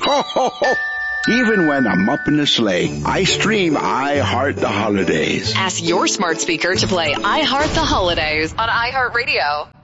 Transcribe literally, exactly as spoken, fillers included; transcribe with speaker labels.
Speaker 1: Ho, ho, ho. Even when I'm up in the sleigh, I stream I Heart the Holidays.
Speaker 2: Ask your smart speaker to play I Heart the Holidays on iHeartRadio.